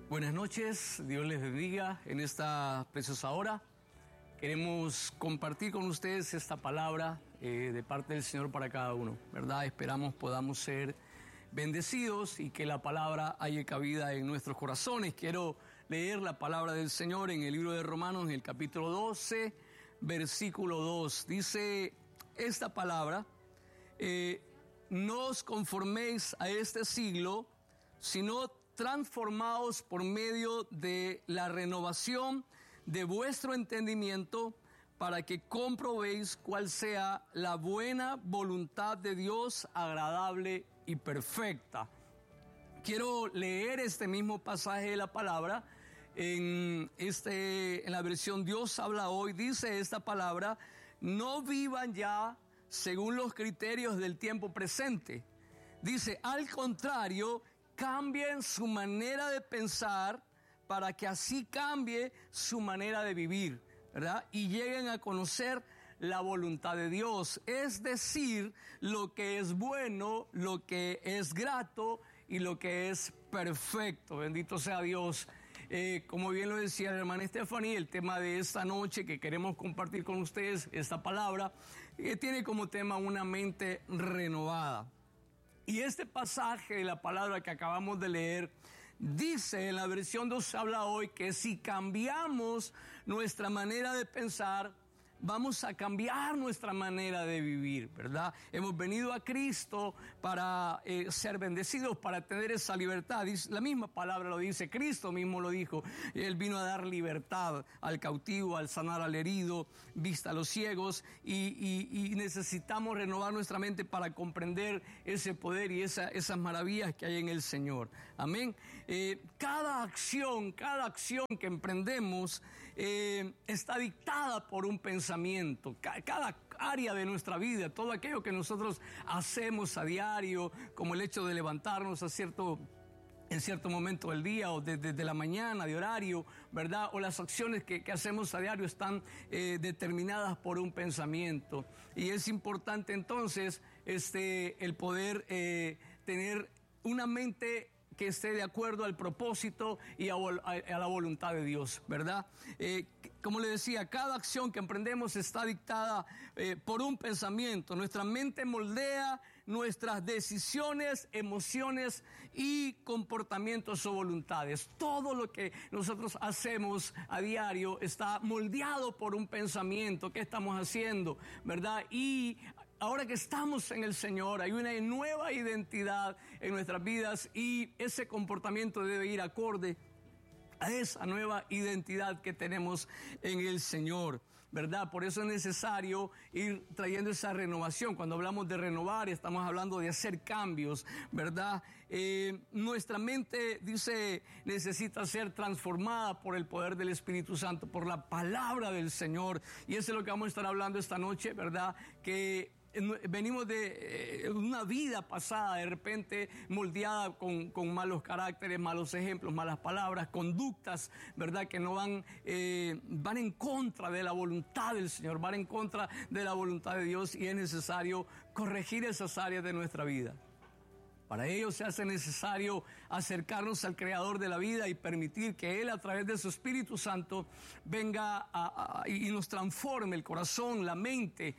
Buenas noches, Dios les bendiga en esta preciosa hora. Queremos compartir con ustedes esta palabra de parte del Señor para cada uno, ¿verdad? Esperamos podamos ser bendecidos y que la palabra haya cabida en nuestros corazones. Quiero leer la palabra del Señor en el libro de Romanos, en el capítulo 12, versículo 2. Dice esta palabra: no os conforméis a este siglo, sino transformaos por medio de la renovación de vuestro entendimiento, para que comprobéis cuál sea la buena voluntad de Dios, agradable y perfecta. Quiero leer este mismo pasaje de la palabra en la versión Dios habla hoy. Dice esta palabra: no vivan ya según los criterios del tiempo presente. Dice, al contrario, cambien su manera de pensar para que así cambie su manera de vivir, ¿verdad? Y lleguen a conocer la voluntad de Dios, es decir, lo que es bueno, lo que es grato y lo que es perfecto. Bendito sea Dios. Como bien lo decía la hermana Estefanía, el tema de esta noche que queremos compartir con ustedes, esta palabra, tiene como tema una mente renovada. Y este pasaje de la palabra que acabamos de leer dice en la versión Dios habla hoy que si cambiamos nuestra manera de pensar, vamos a cambiar nuestra manera de vivir, ¿verdad? Hemos venido a Cristo para ser bendecidos, para tener esa libertad. La misma palabra lo dice, Cristo mismo lo dijo. Él vino a dar libertad al cautivo, al sanar al herido, vista a los ciegos, y necesitamos renovar nuestra mente para comprender ese poder y esas maravillas que hay en el Señor. Amén. Cada acción que emprendemos está dictada por un pensamiento. Cada área de nuestra vida, todo aquello que nosotros hacemos a diario, como el hecho de levantarnos en cierto momento del día o desde la mañana, de horario, ¿verdad? O las acciones que hacemos a diario están determinadas por un pensamiento. Y es importante entonces el poder tener una mente que esté de acuerdo al propósito y a la voluntad de Dios, ¿verdad? Como le decía, cada acción que emprendemos está dictada por un pensamiento. Nuestra mente moldea nuestras decisiones, emociones y comportamientos o voluntades. Todo lo que nosotros hacemos a diario está moldeado por un pensamiento. ¿Qué estamos haciendo? ¿Verdad? Y ahora que estamos en el Señor, hay una nueva identidad en nuestras vidas y ese comportamiento debe ir acorde a esa nueva identidad que tenemos en el Señor, ¿verdad? Por eso es necesario ir trayendo esa renovación. Cuando hablamos de renovar, estamos hablando de hacer cambios, ¿verdad? Nuestra mente, dice, necesita ser transformada por el poder del Espíritu Santo, por la palabra del Señor. Y eso es lo que vamos a estar hablando esta noche, ¿verdad? Que venimos de una vida pasada de repente moldeada con malos caracteres, malos ejemplos, malas palabras, conductas, ¿verdad? Que no van en contra de la voluntad del Señor, van en contra de la voluntad de Dios, y es necesario corregir esas áreas de nuestra vida. Para ello se hace necesario acercarnos al Creador de la vida y permitir que Él, a través de su Espíritu Santo, venga y nos transforme el corazón, la mente.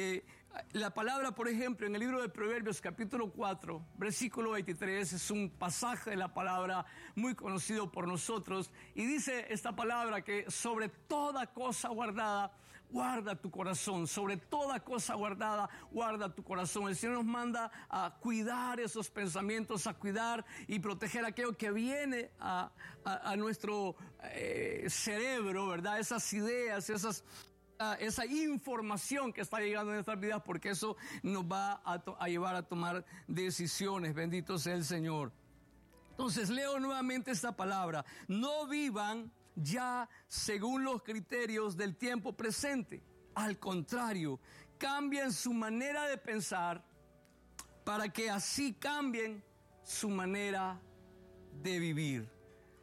La palabra, por ejemplo, en el libro de Proverbios, capítulo 4, versículo 23, es un pasaje de la palabra muy conocido por nosotros, y dice esta palabra que sobre toda cosa guardada, guarda tu corazón. Sobre toda cosa guardada, guarda tu corazón. El Señor nos manda a cuidar esos pensamientos, a cuidar y proteger aquello que viene a nuestro cerebro, ¿verdad? Esas ideas, esa información que está llegando en nuestras vidas, porque eso nos va a llevar a tomar decisiones. Bendito sea el Señor. Entonces leo nuevamente esta palabra: no vivan ya según los criterios del tiempo presente. Al contrario, cambien su manera de pensar para que así cambien su manera de vivir.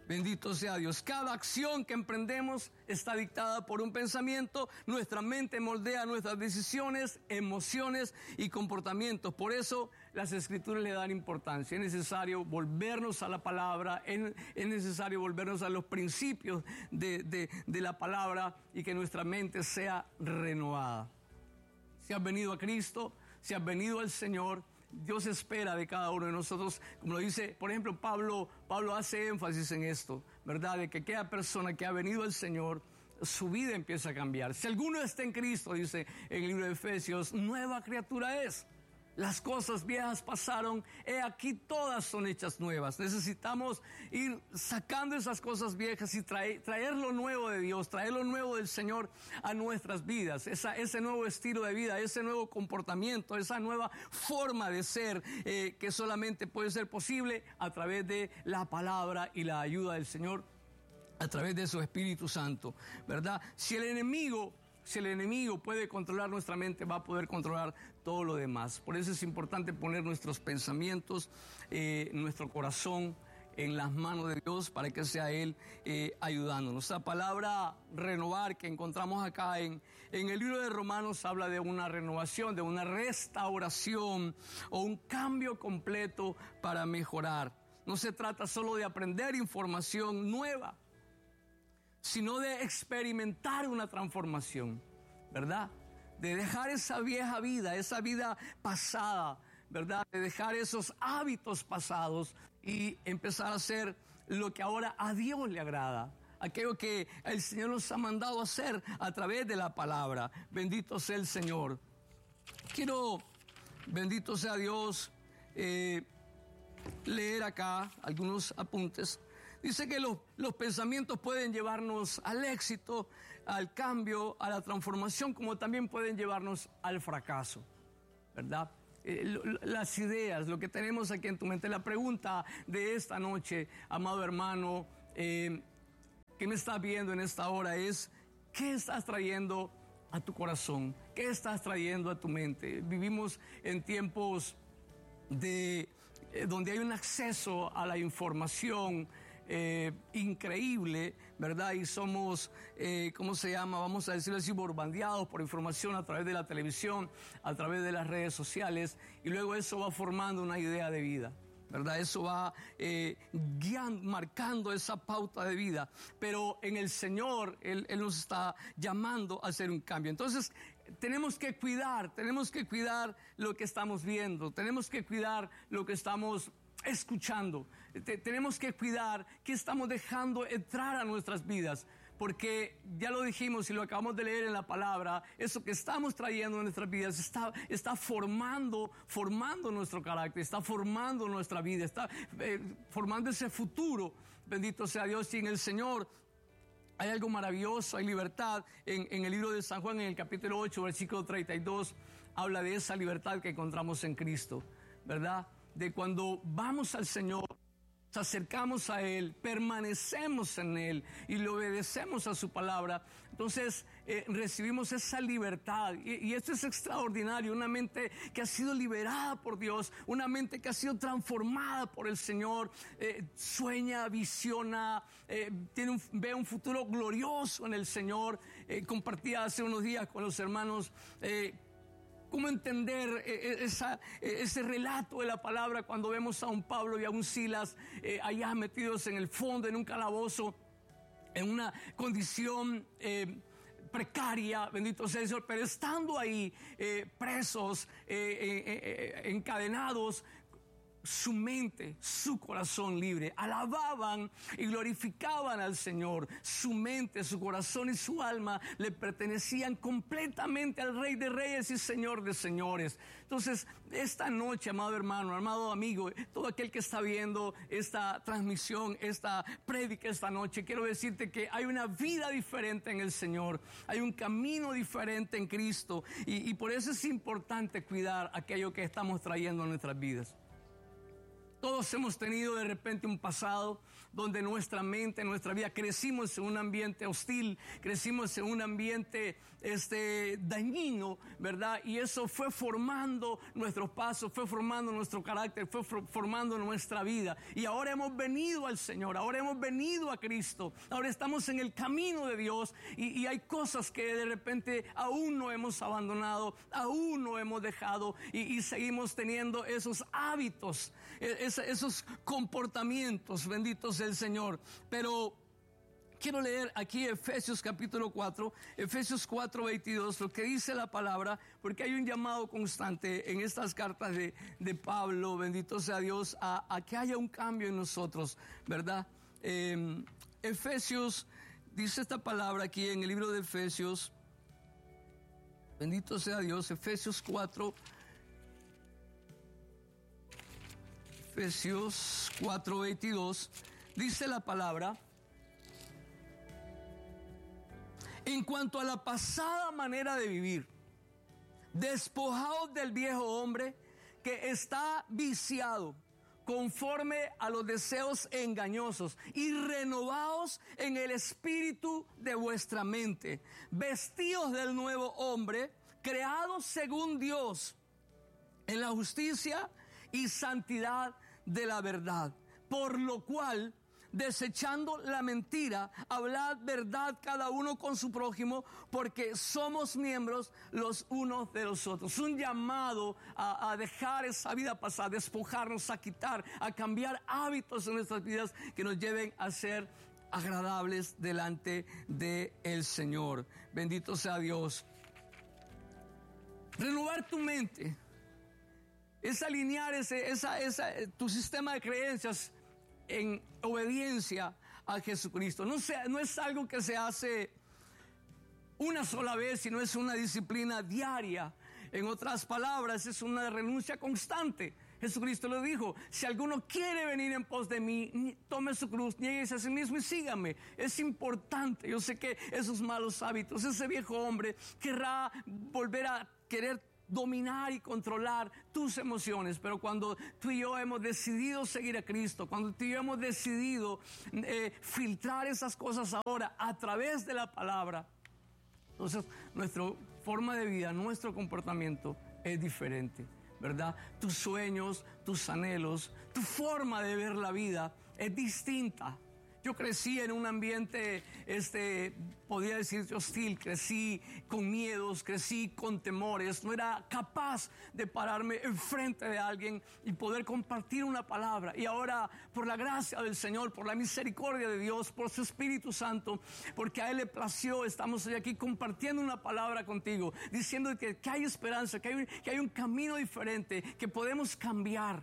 Bendito sea Dios. Cada acción que emprendemos está dictada por un pensamiento. Nuestra mente moldea nuestras decisiones, emociones y comportamientos. Por eso las Escrituras le dan importancia. Es necesario volvernos a la palabra, es necesario volvernos a los principios de la palabra y que nuestra mente sea renovada. Si has venido a Cristo, si has venido al Señor, Dios espera de cada uno de nosotros, como lo dice, por ejemplo, Pablo hace énfasis en esto, ¿verdad? De que cada persona que ha venido al Señor, su vida empieza a cambiar. Si alguno está en Cristo, dice en el libro de Efesios, nueva criatura es. Las cosas viejas pasaron, he aquí todas son hechas nuevas. Necesitamos ir sacando esas cosas viejas y traer lo nuevo de Dios, traer lo nuevo del Señor a nuestras vidas. Ese nuevo estilo de vida, ese nuevo comportamiento, esa nueva forma de ser que solamente puede ser posible a través de la palabra y la ayuda del Señor, a través de su Espíritu Santo, ¿verdad? Si el enemigo puede controlar nuestra mente, va a poder controlar todo lo demás. Por eso es importante poner nuestros pensamientos, nuestro corazón en las manos de Dios para que sea Él ayudándonos. La palabra renovar que encontramos acá en el libro de Romanos habla de una renovación, de una restauración o un cambio completo para mejorar. No se trata solo de aprender información nueva, sino de experimentar una transformación, ¿verdad? De dejar esa vieja vida, esa vida pasada, ¿verdad? De dejar esos hábitos pasados y empezar a hacer lo que ahora a Dios le agrada. Aquello que el Señor nos ha mandado a hacer a través de la palabra. Bendito sea el Señor. Quiero, bendito sea Dios, leer acá algunos apuntes. Dice que los pensamientos pueden llevarnos al éxito, al cambio, a la transformación, como también pueden llevarnos al fracaso, ¿verdad? Las ideas, lo que tenemos aquí en tu mente. La pregunta de esta noche, amado hermano, que me estás viendo en esta hora es, ¿qué estás trayendo a tu corazón? ¿Qué estás trayendo a tu mente? Vivimos en tiempos donde hay un acceso a la información increíble, ¿verdad? Y somos, ¿cómo se llama? Vamos a decirlo así, bombardeados por información a través de la televisión, a través de las redes sociales, y luego eso va formando una idea de vida, ¿verdad? Eso va guiando, marcando esa pauta de vida. Pero en el Señor, Él nos está llamando a hacer un cambio. Entonces, tenemos que cuidar lo que estamos viendo, tenemos que cuidar lo que estamos escuchando, tenemos que cuidar qué estamos dejando entrar a nuestras vidas, porque ya lo dijimos y lo acabamos de leer en la palabra, eso que estamos trayendo en nuestras vidas está formando nuestro carácter, está formando nuestra vida, está formando ese futuro. Bendito sea Dios. Y en el Señor hay algo maravilloso, hay libertad. En el libro de San Juan, en el capítulo 8, versículo 32, habla de esa libertad que encontramos en Cristo, ¿verdad? De cuando vamos al Señor, nos acercamos a Él, permanecemos en Él y le obedecemos a su palabra, entonces recibimos esa libertad. Y esto es extraordinario, una mente que ha sido liberada por Dios, una mente que ha sido transformada por el Señor, sueña, visiona, ve un futuro glorioso en el Señor. Compartía hace unos días con los hermanos cómo entender ese relato de la palabra cuando vemos a un Pablo y a un Silas allá metidos en el fondo, en un calabozo, en una condición precaria, bendito sea el Señor, pero estando ahí presos, encadenados, su mente, su corazón libre, alababan y glorificaban al Señor. Su mente, su corazón y su alma le pertenecían completamente al Rey de Reyes y Señor de Señores. Entonces, esta noche, amado hermano, amado amigo, todo aquel que está viendo esta transmisión, esta prédica esta noche, quiero decirte que hay una vida diferente en el Señor, hay un camino diferente en Cristo, y por eso es importante cuidar aquello que estamos trayendo a nuestras vidas. Todos hemos tenido de repente un pasado donde nuestra mente, nuestra vida, crecimos en un ambiente hostil, crecimos en un ambiente dañino, ¿verdad? Y eso fue formando nuestros pasos, fue formando nuestro carácter, fue formando nuestra vida. Y ahora hemos venido al Señor, ahora hemos venido a Cristo, ahora estamos en el camino de Dios y hay cosas que de repente aún no hemos abandonado, aún no hemos dejado y seguimos teniendo esos hábitos, esos comportamientos, benditos el Señor. Pero quiero leer aquí Efesios capítulo 4, Efesios 4:22, lo que dice la palabra, porque hay un llamado constante en estas cartas de Pablo, bendito sea Dios, a que haya un cambio en nosotros, ¿verdad? Efesios, dice esta palabra aquí en el libro de Efesios, bendito sea Dios, Efesios 4:22, dice la palabra: en cuanto a la pasada manera de vivir, despojaos del viejo hombre que está viciado conforme a los deseos engañosos y renovaos en el espíritu de vuestra mente, vestidos del nuevo hombre, creados según Dios en la justicia y santidad de la verdad, por lo cual, desechando la mentira, hablad verdad cada uno con su prójimo, porque somos miembros los unos de los otros. Un llamado a dejar esa vida pasada, despojarnos, a quitar, a cambiar hábitos en nuestras vidas que nos lleven a ser agradables delante del Señor. Bendito sea Dios. Renovar tu mente es alinear tu sistema de creencias en obediencia a Jesucristo. No es algo que se hace una sola vez, sino es una disciplina diaria. En otras palabras, es una renuncia constante. Jesucristo lo dijo: si alguno quiere venir en pos de mí, tome su cruz, niéguese a sí mismo y sígame. Es importante. Yo sé que esos malos hábitos, ese viejo hombre querrá volver a querer dominar y controlar tus emociones, pero cuando tú y yo hemos decidido seguir a Cristo, cuando tú y yo hemos decidido filtrar esas cosas ahora a través de la palabra, entonces nuestra forma de vida, nuestro comportamiento es diferente, ¿verdad? Tus sueños, tus anhelos, tu forma de ver la vida es distinta. Yo crecí en un ambiente, podría decir hostil, crecí con miedos, crecí con temores, no era capaz de pararme enfrente de alguien y poder compartir una palabra. Y ahora, por la gracia del Señor, por la misericordia de Dios, por su Espíritu Santo, porque a Él le plació, estamos hoy aquí compartiendo una palabra contigo, diciendo que hay esperanza, que hay un camino diferente, que podemos cambiar,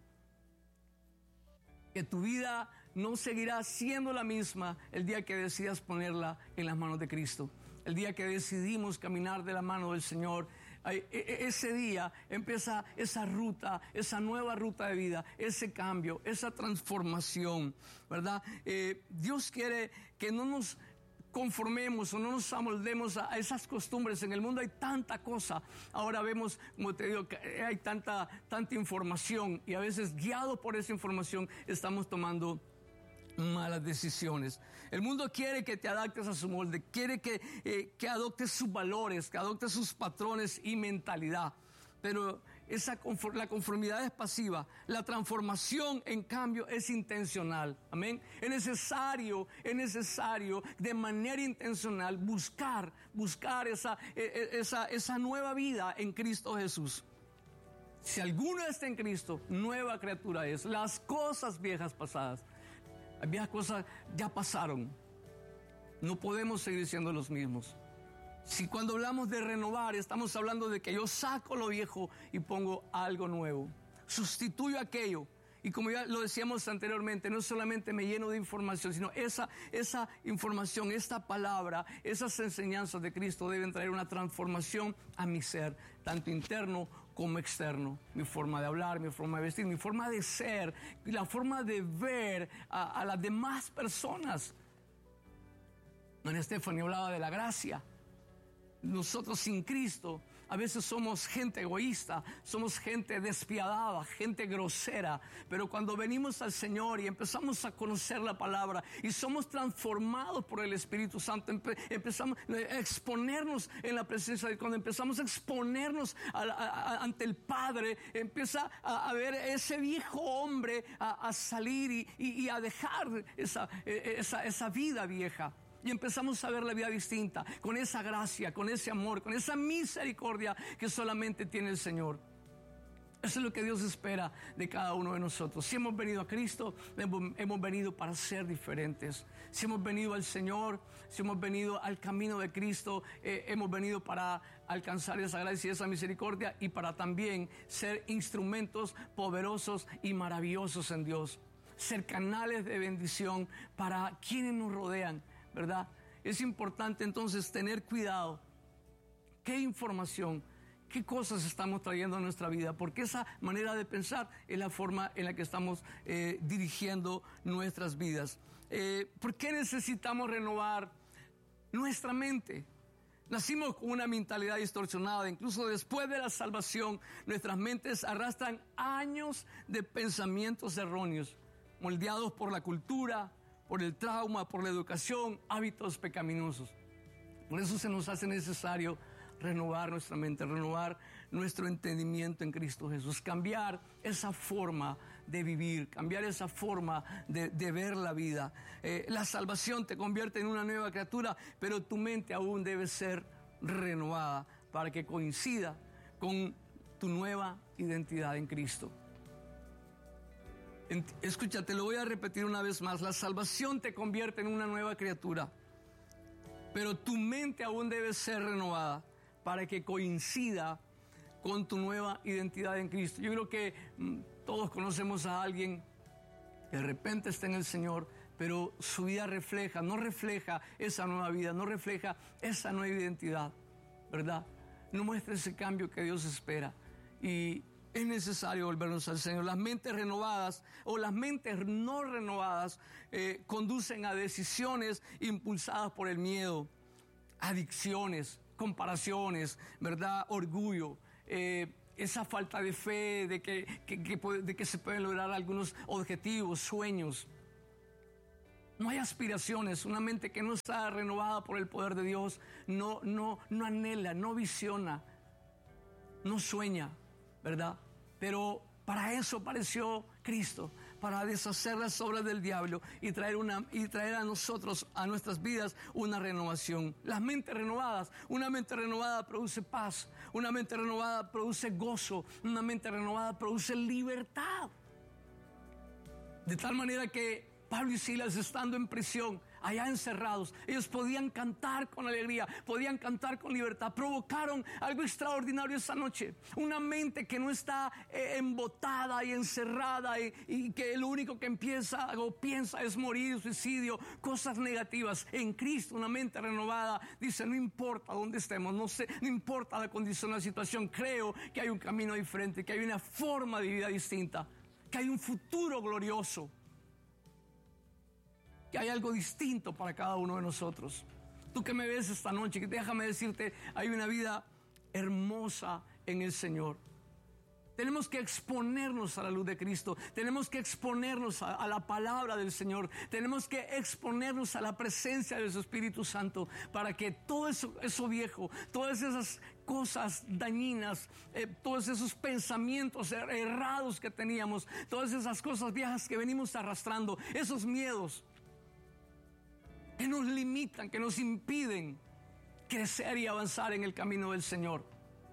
que tu vida no seguirá siendo la misma el día que decidas ponerla en las manos de Cristo. El día que decidimos caminar de la mano del Señor, ese día empieza esa ruta, esa nueva ruta de vida, ese cambio, esa transformación, ¿verdad? Dios quiere que no nos conformemos o no nos amoldemos a esas costumbres. En el mundo hay tanta cosa. Ahora vemos, como te digo, que hay tanta información y a veces guiados por esa información estamos tomando malas decisiones. El mundo quiere que te adaptes a su molde, quiere que adoptes sus valores, que adoptes sus patrones y mentalidad, pero la conformidad es pasiva. La transformación, en cambio, es intencional. Amén. Es necesario de manera intencional buscar esa nueva vida en Cristo Jesús. Si alguno está en Cristo, nueva criatura es. Las cosas viejas pasadas, las viejas cosas ya pasaron. No podemos seguir siendo los mismos. Si cuando hablamos de renovar, estamos hablando de que yo saco lo viejo y pongo algo nuevo. Sustituyo aquello. Y como ya lo decíamos anteriormente, no solamente me lleno de información, sino esa información, esta palabra, esas enseñanzas de Cristo deben traer una transformación a mi ser, tanto interno como externo. Mi forma de hablar, mi forma de vestir, mi forma de ser, la forma de ver a las demás personas. Don Stephanie hablaba de la gracia. Nosotros sin Cristo, A veces somos gente egoísta, somos gente despiadada, gente grosera. Pero cuando venimos al Señor y empezamos a conocer la palabra y somos transformados por el Espíritu Santo, empezamos a exponernos en la presencia de Dios. Cuando empezamos a exponernos ante el Padre, empieza a ver ese viejo hombre a salir y a dejar esa vida vieja. Y empezamos a ver la vida distinta, con esa gracia, con ese amor, con esa misericordia que solamente tiene el Señor. Eso es lo que Dios espera de cada uno de nosotros. Si hemos venido a Cristo, hemos venido para ser diferentes. Si hemos venido al Señor, si hemos venido al camino de Cristo, hemos venido para alcanzar esa gracia y esa misericordia y para también ser instrumentos poderosos y maravillosos en Dios. Ser canales de bendición para quienes nos rodean, ¿verdad? Es importante entonces tener cuidado. ¿Qué información, qué cosas estamos trayendo a nuestra vida? Porque esa manera de pensar es la forma en la que estamos dirigiendo nuestras vidas. ¿Por qué necesitamos renovar nuestra mente? Nacimos con una mentalidad distorsionada. Incluso después de la salvación, nuestras mentes arrastran años de pensamientos erróneos, moldeados por la cultura, por el trauma, por la educación, hábitos pecaminosos. Por eso se nos hace necesario renovar nuestra mente, renovar nuestro entendimiento en Cristo Jesús, cambiar esa forma de vivir, cambiar esa forma de ver la vida. La salvación te convierte en una nueva criatura, pero tu mente aún debe ser renovada para que coincida con tu nueva identidad en Cristo. Escucha, te lo voy a repetir una vez más. La salvación te convierte en una nueva criatura, pero tu mente aún debe ser renovada para que coincida con tu nueva identidad en Cristo. Yo creo que todos conocemos a alguien que de repente está en el Señor, pero su vida no refleja esa nueva vida, no refleja esa nueva identidad, ¿verdad? No muestra ese cambio que Dios espera. Y es necesario volvernos al Señor. Las mentes renovadas o las mentes no renovadas conducen a decisiones impulsadas por el miedo, adicciones, comparaciones, ¿verdad? Orgullo, esa falta de fe de que se pueden lograr algunos objetivos, sueños. No hay aspiraciones. Una mente que no está renovada por el poder de Dios no anhela, no visiona, no sueña, ¿verdad? Pero para eso apareció Cristo, para deshacer las obras del diablo y traer a nosotros, a nuestras vidas, una renovación. Las mentes renovadas, una mente renovada produce paz, una mente renovada produce gozo, una mente renovada produce libertad. De tal manera que Pablo y Silas, estando en prisión, allá encerrados, ellos podían cantar con alegría, podían cantar con libertad. Provocaron algo extraordinario esa noche. Una mente que no está embotada y encerrada y que lo único que piensa es morir, suicidio, cosas negativas. En Cristo, una mente renovada dice: no importa dónde estemos, no importa la condición, la situación, creo que hay un camino diferente, que hay una forma de vida distinta, que hay un futuro glorioso, que hay algo distinto para cada uno de nosotros. Tú que me ves esta noche, déjame decirte, hay una vida hermosa en el Señor. Tenemos que exponernos a la luz de Cristo. Tenemos que exponernos a la palabra del Señor. Tenemos que exponernos a la presencia de su Espíritu Santo para que todo eso viejo, todas esas cosas dañinas, todos esos pensamientos errados que teníamos, todas esas cosas viejas que venimos arrastrando, esos miedos que nos limitan, que nos impiden crecer y avanzar en el camino del Señor.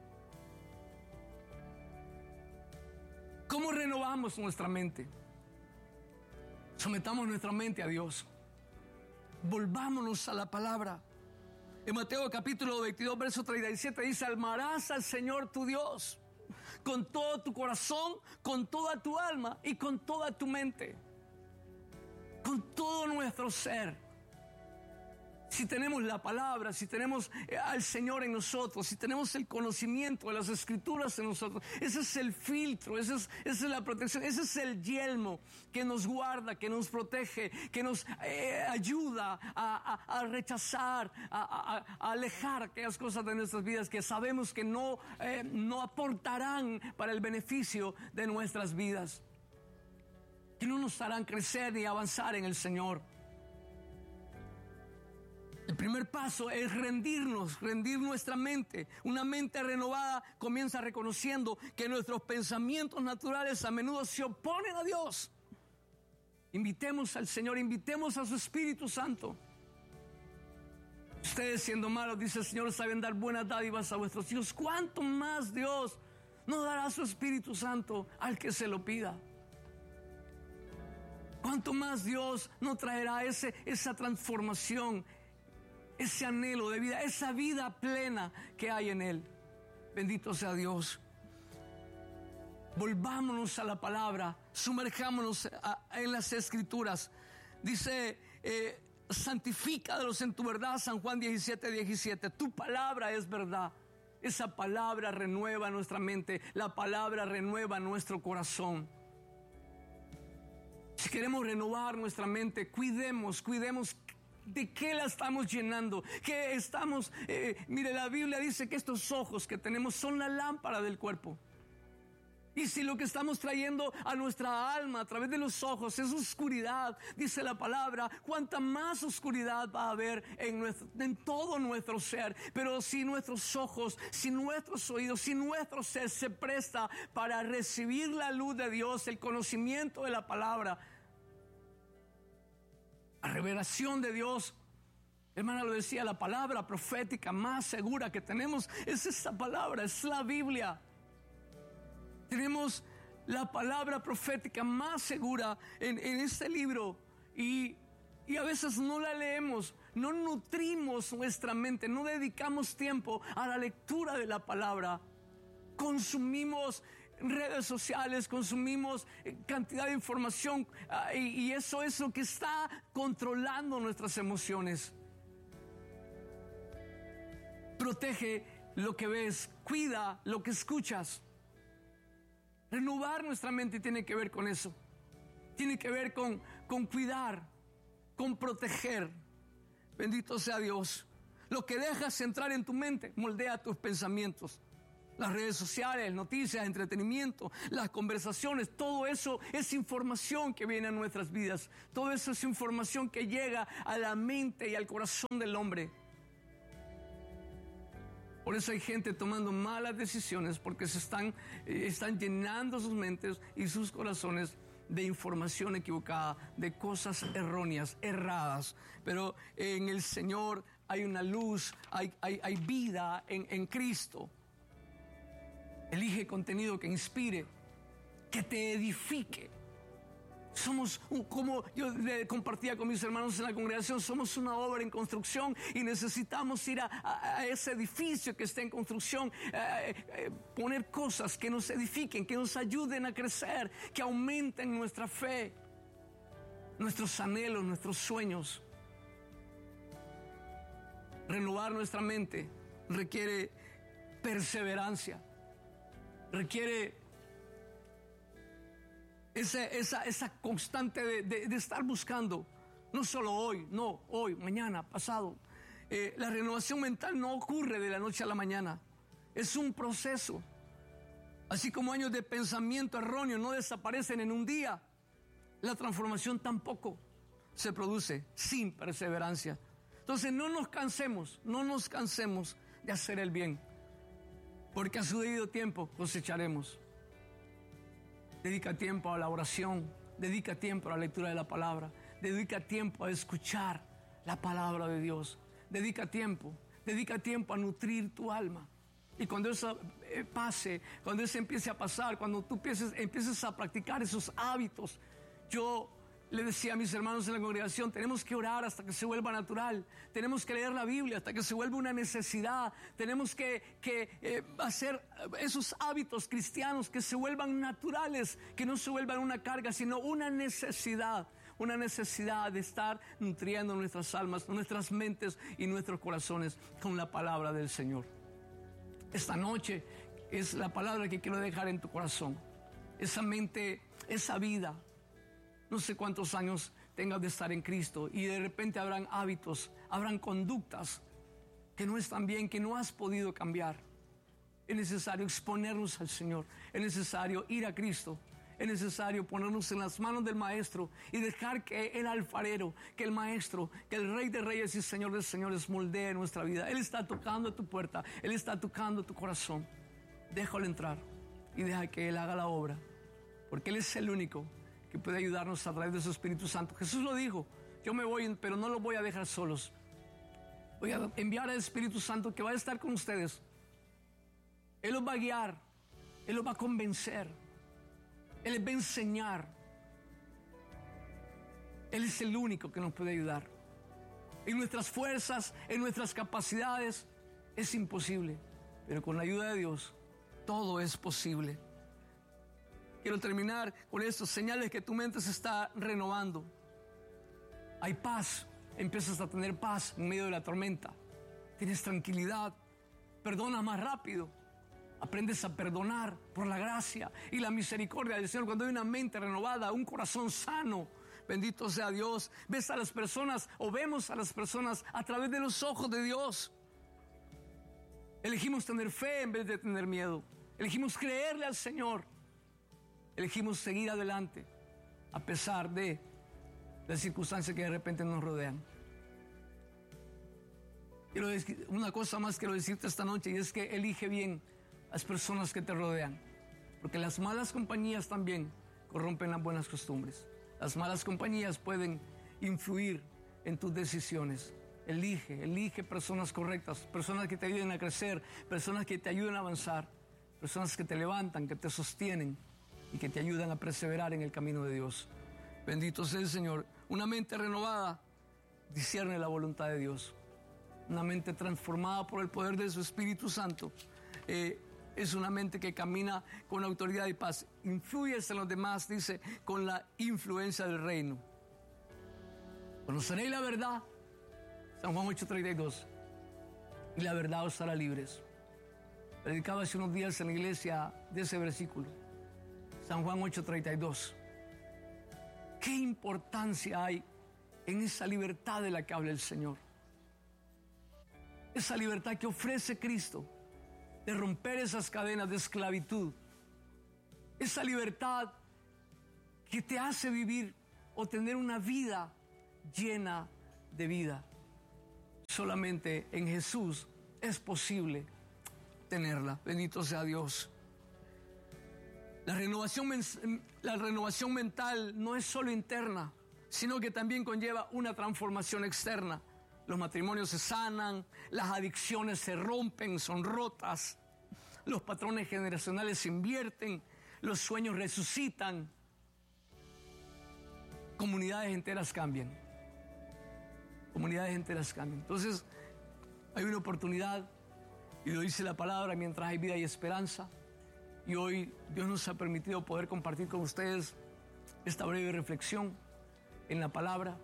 ¿Cómo renovamos nuestra mente? Sometamos nuestra mente a Dios. Volvámonos a la palabra. En Mateo capítulo 22, verso 37 dice: amarás al Señor tu Dios con todo tu corazón, con toda tu alma y con toda tu mente. Con todo nuestro ser. Si tenemos la palabra, si tenemos al Señor en nosotros, si tenemos el conocimiento de las Escrituras en nosotros, ese es el filtro, esa es la protección, ese es el yelmo que nos guarda, que nos protege, que nos ayuda a rechazar, a alejar aquellas cosas de nuestras vidas que sabemos que no aportarán para el beneficio de nuestras vidas, que no nos harán crecer ni avanzar en el Señor. El primer paso es rendir nuestra mente. Una mente renovada comienza reconociendo que nuestros pensamientos naturales a menudo se oponen a Dios. Invitemos al Señor, invitemos a su Espíritu Santo. Ustedes, siendo malos, dice el Señor, saben dar buenas dádivas a vuestros hijos. ¿Cuánto más Dios nos dará su Espíritu Santo al que se lo pida? ¿Cuánto más Dios nos traerá esa transformación, ese anhelo de vida, esa vida plena que hay en Él? Bendito sea Dios. Volvámonos a la palabra, sumerjámonos en las Escrituras. Dice, santifícalos en tu verdad, San Juan 17:17. Tu palabra es verdad. Esa palabra renueva nuestra mente, la palabra renueva nuestro corazón. Si queremos renovar nuestra mente, cuidemos de qué la estamos llenando, qué estamos, mire, la Biblia dice que estos ojos que tenemos son la lámpara del cuerpo. Y si lo que estamos trayendo a nuestra alma a través de los ojos es oscuridad, dice la palabra, cuánta más oscuridad va a haber en todo nuestro ser. Pero si nuestros ojos, si nuestros oídos, si nuestro ser se presta para recibir la luz de Dios, el conocimiento de la palabra, la revelación de Dios, hermana, lo decía, la palabra profética más segura que tenemos es esta palabra, es la Biblia. Tenemos la palabra profética más segura en este libro y a veces no la leemos, no nutrimos nuestra mente, no dedicamos tiempo a la lectura de la palabra. Consumimos redes sociales, consumimos cantidad de información y eso es lo que está controlando nuestras emociones. Protege lo que ves, cuida lo que escuchas. Renovar nuestra mente tiene que ver con eso. Tiene que ver con cuidar, con proteger. Bendito sea Dios. Lo que dejas entrar en tu mente moldea tus pensamientos. Las redes sociales, noticias, entretenimiento, las conversaciones, todo eso es información que viene a nuestras vidas. Todo eso es información que llega a la mente y al corazón del hombre. Por eso hay gente tomando malas decisiones porque están llenando sus mentes y sus corazones de información equivocada, de cosas erróneas, erradas. Pero en el Señor hay una luz, hay vida en Cristo. Elige contenido que inspire, que te edifique. Somos, como yo compartía con mis hermanos en la congregación, somos una obra en construcción y necesitamos ir a ese edificio que está en construcción, poner cosas que nos edifiquen, que nos ayuden a crecer, que aumenten nuestra fe, nuestros anhelos, nuestros sueños. Renovar nuestra mente requiere perseverancia, requiere esa constante de estar buscando, no solo hoy, no, hoy, mañana, pasado. La renovación mental no ocurre de la noche a la mañana, es un proceso. Así como años de pensamiento erróneo no desaparecen en un día, la transformación tampoco se produce sin perseverancia. Entonces no nos cansemos de hacer el bien, porque a su debido tiempo cosecharemos. Dedica tiempo a la oración, dedica tiempo a la lectura de la palabra, dedica tiempo a escuchar la palabra de Dios, dedica tiempo a nutrir tu alma. Y cuando eso pase, cuando eso empiece a pasar, cuando tú empieces a practicar esos hábitos, yo le decía a mis hermanos en la congregación, tenemos que orar hasta que se vuelva natural, tenemos que leer la Biblia hasta que se vuelva una necesidad, tenemos que hacer esos hábitos cristianos que se vuelvan naturales, que no se vuelvan una carga, sino una necesidad una necesidad de estar nutriendo nuestras almas, nuestras mentes y nuestros corazones con la palabra del Señor. Esta noche es la palabra que quiero dejar en tu corazón. Esa mente, esa vida. No sé cuántos años tengas de estar en Cristo y de repente habrán hábitos, habrán conductas que no están bien, que no has podido cambiar. Es necesario exponernos al Señor, es necesario ir a Cristo, es necesario ponernos en las manos del Maestro y dejar que el alfarero, que el Maestro, que el Rey de Reyes y Señor de Señores moldee nuestra vida. Él está tocando tu puerta, Él está tocando tu corazón. Déjalo entrar y deja que Él haga la obra, porque Él es el único que puede ayudarnos a través de su Espíritu Santo. Jesús lo dijo: yo me voy, pero no los voy a dejar solos. Voy a enviar al Espíritu Santo que va a estar con ustedes. Él los va a guiar, Él los va a convencer, Él les va a enseñar. Él es el único que nos puede ayudar. En nuestras fuerzas, en nuestras capacidades, es imposible, pero con la ayuda de Dios, todo es posible. Quiero terminar con estos señales que tu mente se está renovando. Hay paz, empiezas a tener paz en medio de la tormenta. Tienes tranquilidad, perdonas más rápido, aprendes a perdonar por la gracia y la misericordia del Señor. Cuando hay una mente renovada, un corazón sano, bendito sea Dios, ves a las personas o vemos a las personas a través de los ojos de Dios. Elegimos tener fe en vez de tener miedo. Elegimos creerle al Señor. Elegimos seguir adelante a pesar de las circunstancias que de repente nos rodean. Quiero decir, una cosa más quiero decirte esta noche, y es que elige bien las personas que te rodean, porque las malas compañías también corrompen las buenas costumbres. Las malas compañías pueden influir en tus decisiones. Elige personas correctas, personas que te ayuden a crecer, personas que te ayuden a avanzar, personas que te levantan, que te sostienen y que te ayudan a perseverar en el camino de Dios. Bendito sea el Señor. Una mente renovada discierne la voluntad de Dios. Una mente transformada por el poder de su Espíritu Santo es una mente que camina con autoridad y paz. Influyes en los demás, dice, con la influencia del reino. Conoceréis la verdad, San Juan 8:32, y la verdad os hará libres. Predicaba hace unos días en la iglesia de ese versículo, San Juan 8:32. ¿Qué importancia hay en esa libertad de la que habla el Señor? Esa libertad que ofrece Cristo, de romper esas cadenas de esclavitud. Esa libertad que te hace vivir o tener una vida llena de vida. Solamente en Jesús es posible tenerla. Bendito sea Dios. La renovación mental no es solo interna, sino que también conlleva una transformación externa. Los matrimonios se sanan, las adicciones se rompen, son rotas, los patrones generacionales se invierten, los sueños resucitan, comunidades enteras cambian. Comunidades enteras cambian. Entonces, hay una oportunidad, y lo dice la palabra, mientras hay vida y esperanza. Y hoy Dios nos ha permitido poder compartir con ustedes esta breve reflexión en la palabra.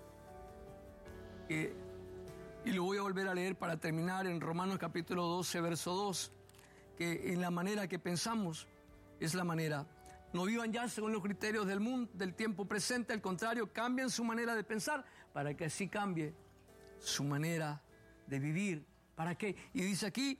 Y lo voy a volver a leer para terminar en Romanos capítulo 12, verso 2, que en la manera que pensamos es la manera. No vivan ya según los criterios del mundo, del tiempo presente, al contrario, cambien su manera de pensar para que así cambie su manera de vivir. ¿Para qué? Y dice aquí,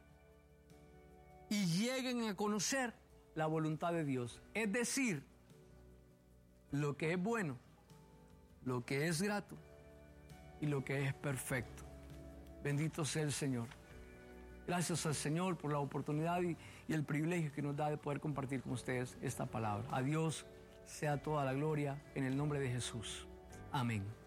y lleguen a conocer la voluntad de Dios. Es decir, lo que es bueno, lo que es grato y lo que es perfecto. Bendito sea el Señor. Gracias al Señor por la oportunidad y el privilegio que nos da de poder compartir con ustedes esta palabra. A Dios sea toda la gloria en el nombre de Jesús. Amén.